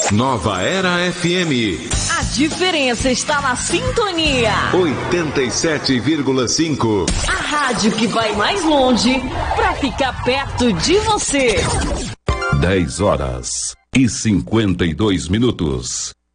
Nova Era FM. A diferença está na sintonia. 87,5. A rádio que vai mais longe para ficar perto de você. 10 horas e 52 minutos.